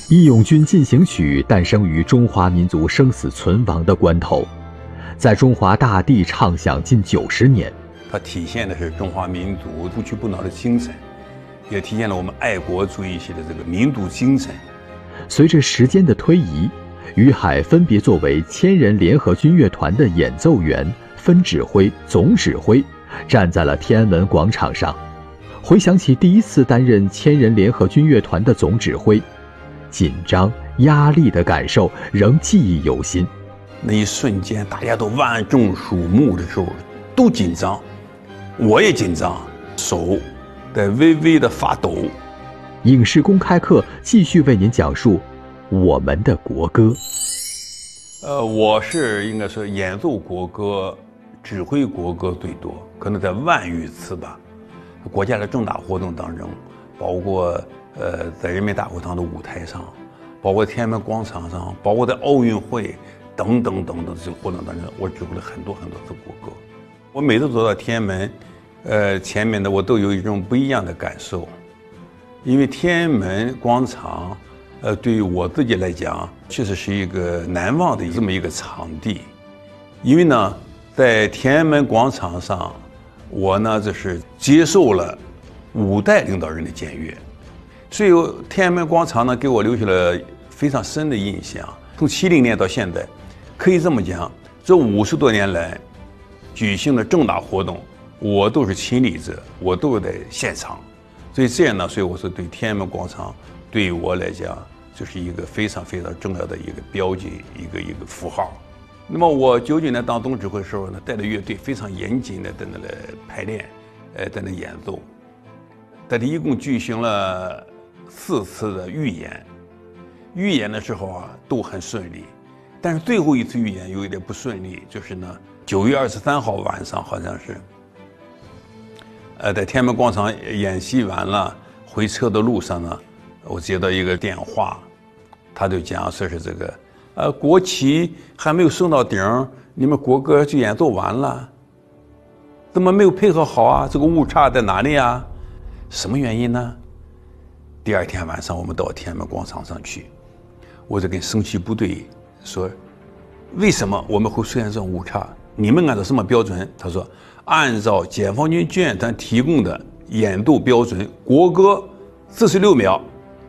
义勇军进行曲诞生于中华民族生死存亡的关头，在中华大地唱响近90年。 它体现的是中华民族不屈不挠的精神，也体现了我们爱国主义系的这个民族精神。 随着时间的推移，于海分别作为千人联合军乐团的演奏员、分指挥、总指挥，站在了天安门广场上。回想起第一次担任千人联合军乐团的总指挥，紧张、压力的感受仍记忆犹新。 那一瞬间，大家都万众瞩目的时候，都紧张，我也紧张，手在微微的发抖。 影视公开课继续为您讲述我们的国歌。 我是应该说演奏国歌、指挥国歌最多，可能在万余次吧。国家的重大活动当中，包括在人民大会堂的舞台上，包括天安门广场上，包括在奥运会等等等等这些活动当中，我指挥了很多很多次国歌。我每次走到天安门，前面的我都有一种不一样的感受，因为天安门广场，对于我自己来讲，确实是一个难忘的这么一个场地。因为呢，在天安门广场上，我呢就是接受了5代领导人的检阅，所以天安门广场呢给我留下了非常深的印象。从70年到现在，可以这么讲，这50多年来举行的重大活动，我都是亲历者，我都是在现场。所以这样呢，所以我是对天安门广场对于我来讲就是一个非常非常重要的一个标记，一个符号。那么我99年当总指挥的时候呢，带着乐队非常严谨的在那来排练，在那演奏。在这一共举行了4次的预演，预演的时候啊都很顺利，但是最后一次预演有一点不顺利，就是呢9月23号晚上好像是，在天安门广场演习完了，回车的路上呢，我接到一个电话，他就讲说是这个。国旗还没有升到顶，你们国歌就演奏完了，怎么没有配合好啊？这个误差在哪里啊？什么原因呢？第2天晚上我们到天安门广场上去，我就跟升旗部队说，为什么我们会出现这种误差？你们按照什么标准？他说，按照解放军军乐团提供的演奏标准，国歌46秒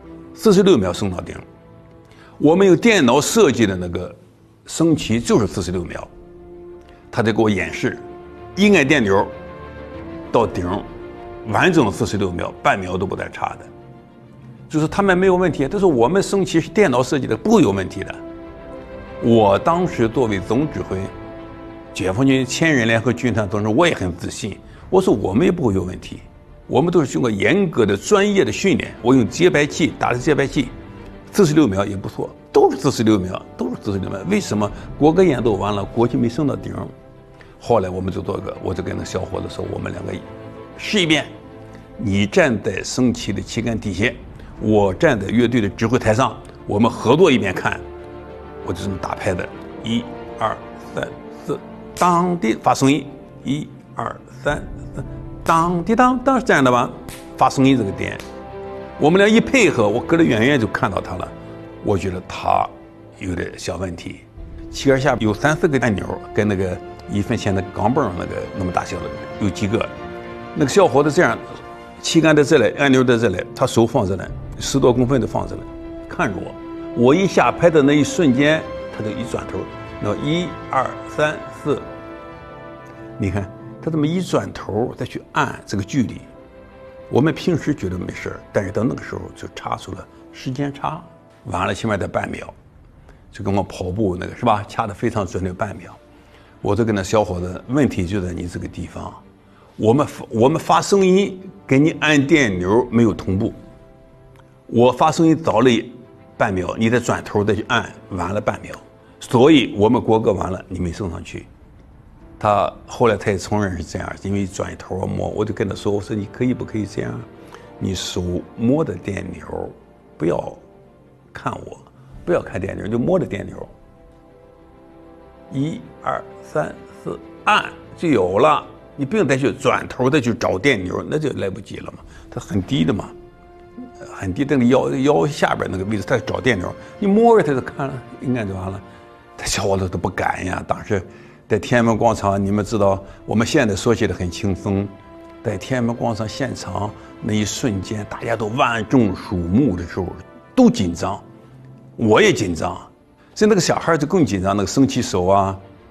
，46秒升到顶。我们有电脑设计的那个升旗就是46秒，他在给我演示，一按电钮到顶，完整46秒，半秒都不带差的。就是他们没有问题，但是我们升旗是电脑设计的，不会有问题的。我当时作为总指挥，解放军千人联合军团当中，我也很自信，我说我们也不会有问题，我们都是经过严格的专业的训练，我用节拍器打的节拍器。46秒也不错，都是46秒，都是46秒。为什么国歌演奏完了，国旗没升到顶？后来我们就做个，我就跟那小伙子说，我们2个试一遍，你站在升旗的旗杆底下，我站在乐队的指挥台上，我们合作一遍看。我就这么打拍的，1、2、3、4，当的发声音，1、2、3、4，当的当，当是这样的吧？发声音这个点。我们俩一配合，我隔得远远就看到他了，我觉得他有点小问题。旗杆下有3、4个按钮，跟那个1分钱的钢镚那个那么大小的有几个。那个小伙子这样，旗杆在这里，按钮在这里，他手放这里，10多公分的放这里，看着我。我一下拍的那一瞬间，他就一转头，那1、2、3、4，你看他这么一转头再去按这个距离。我们平时觉得没事，但是到那个时候就差出了时间差，晚了起码得半秒，就跟我跑步那个是吧，掐得非常准的半秒。我就跟那小伙子，问题就在你这个地方，我们发声音跟你按电钮没有同步，我发声音早了半秒，你再转头再去按，晚了半秒，所以我们国歌完了，你没升上去。他后来他也承认是这样，因为转头摸，我就跟他说，我说你可以不可以这样，你手摸着电钮，不要看我，不要看电钮，就摸着电钮，1、2、3、4，按就有了，你不用再去转头再去找电钮，那就来不及了嘛，它很低的嘛， 很低，等你腰下边那个位置，他在找电钮，你摸着他就看了，应该就完了。他小伙子都不敢呀。当时在天安门广场，你们知道，我们现在说起来很轻松，在天安门广场现场那一瞬间，大家都万众瞩目的时候，都紧张，我也紧张，所以那个小孩就更紧张，那个升起手啊。